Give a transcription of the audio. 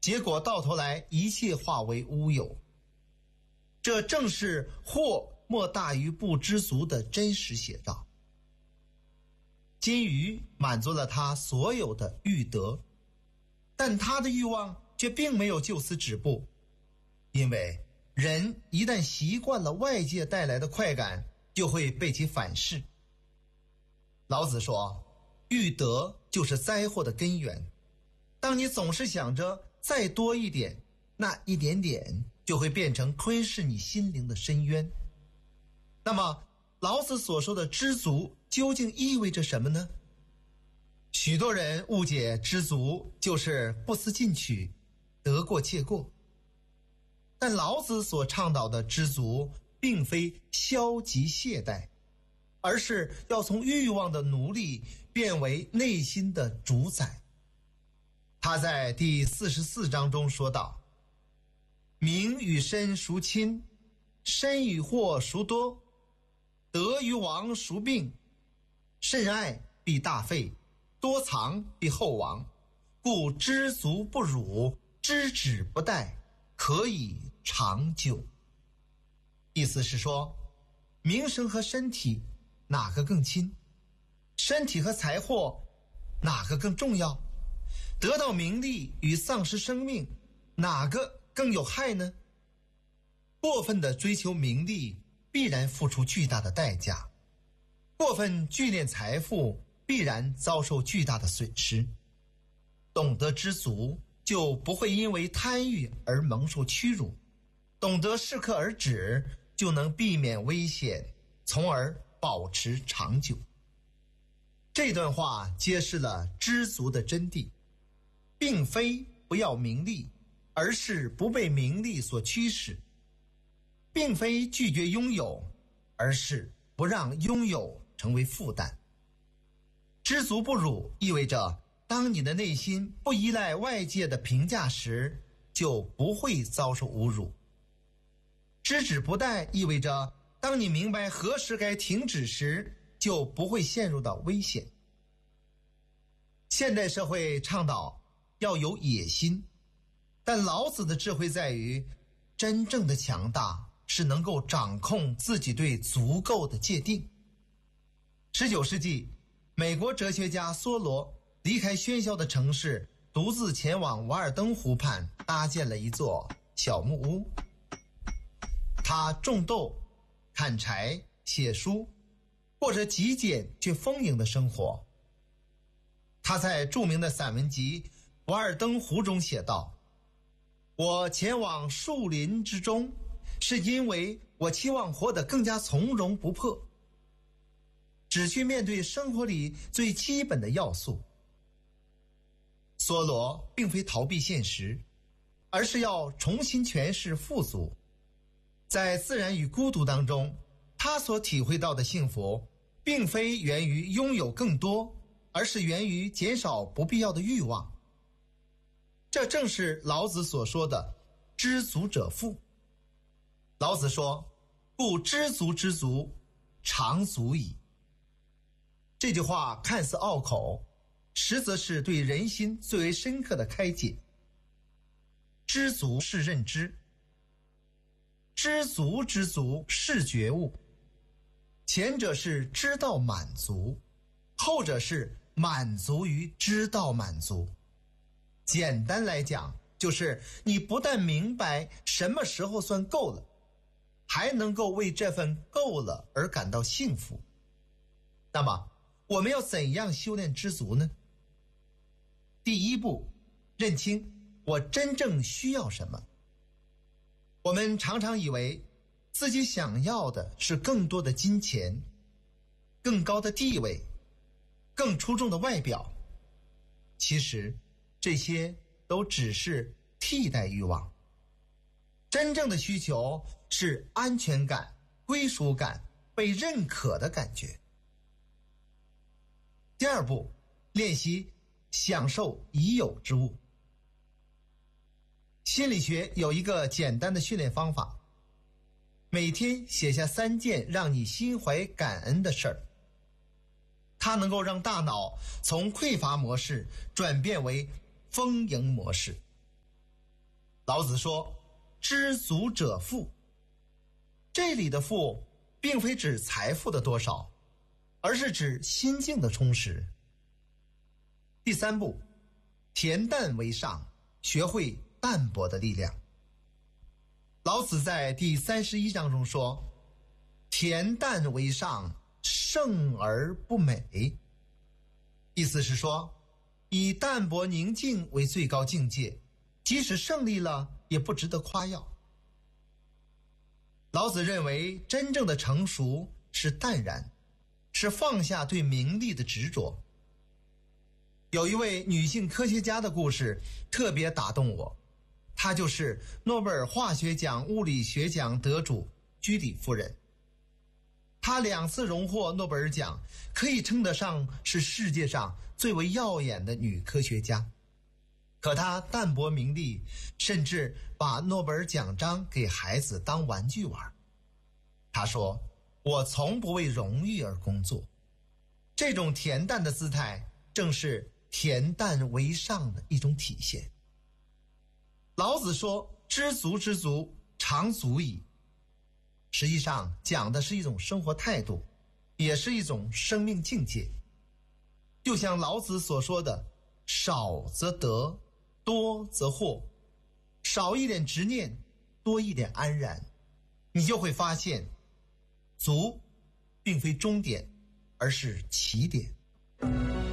结果到头来一切化为乌有。这正是祸莫大于不知足的真实写照。金鱼满足了他所有的欲得，但他的欲望却并没有就此止步，因为人一旦习惯了外界带来的快感，就会被其反噬。老子说，欲得就是灾祸的根源。当你总是想着再多一点，那一点点就会变成吞噬你心灵的深渊。那么老子所说的知足究竟意味着什么呢？许多人误解知足就是不思进取，得过且过。但老子所倡导的知足并非消极懈怠，而是要从欲望的奴隶变为内心的主宰。他在第44章中说道，名与身孰亲？身与祸孰多？得与亡孰病？甚爱必大费，多藏必厚亡。故知足不辱，知止不殆，可以长久。意思是说，名声和身体哪个更亲？身体和财货哪个更重要？得到名利与丧失生命，哪个更有害呢？过分的追求名利必然付出巨大的代价，过分聚敛财富必然遭受巨大的损失。懂得知足，就不会因为贪欲而蒙受屈辱，懂得适可而止，就能避免危险，从而保持长久。这段话揭示了知足的真谛，并非不要名利，而是不被名利所驱使；并非拒绝拥有，而是不让拥有成为负担。知足不辱意味着，当你的内心不依赖外界的评价时，就不会遭受侮辱。知止不殆意味着，当你明白何时该停止时，就不会陷入到危险。现代社会倡导要有野心，但老子的智慧在于，真正的强大是能够掌控自己对足够的界定。19世纪，美国哲学家梭罗离开喧嚣的城市，独自前往瓦尔登湖畔，搭建了一座小木屋。他种豆、砍柴、写书，过着极简却丰盈的生活。他在著名的散文集《瓦尔登湖》中写道，我前往树林之中，是因为我期望活得更加从容不迫，只去面对生活里最基本的要素。梭罗并非逃避现实，而是要重新诠释富足。在自然与孤独当中，他所体会到的幸福，并非源于拥有更多，而是源于减少不必要的欲望。这正是老子所说的知足者富。老子说，故知足之足，常足矣。这句话看似拗口，实则是对人心最为深刻的开解。知足是认知，知足之足是觉悟。前者是知道满足，后者是满足于知道满足。简单来讲，就是你不但明白什么时候算够了，还能够为这份够了而感到幸福。那么我们要怎样修炼知足呢？第一步，认清我真正需要什么。我们常常以为自己想要的是更多的金钱、更高的地位、更出众的外表，其实这些都只是替代欲望。真正的需求是安全感、归属感、被认可的感觉。第二步，练习享受已有之物。心理学有一个简单的训练方法，每天写下3件让你心怀感恩的事儿。它能够让大脑从匮乏模式转变为丰盈模式。 老子说：“知足者富。”这里的富并非指财富的多少，而是指心境的充实。第三步，恬淡为上，学会淡泊的力量。老子在第31章中说：“恬淡为上，胜而不美。”意思是说，以淡泊宁静为最高境界，即使胜利了，也不值得夸耀。老子认为，真正的成熟是淡然，是放下对名利的执着。有一位女性科学家的故事特别打动我，她就是诺贝尔化学奖、物理学奖得主居里夫人。她2次荣获诺贝尔奖，可以称得上是世界上最为耀眼的女科学家。可她淡泊名利，甚至把诺贝尔奖章给孩子当玩具玩。她说：“我从不为荣誉而工作。”这种恬淡的姿态，正是恬淡为上的一种体现。老子说：“知足知足，常足矣。”实际上讲的是一种生活态度，也是一种生命境界。就像老子所说的：“少则得，多则惑。”少一点执念，多一点安然，你就会发现，足并非终点，而是起点。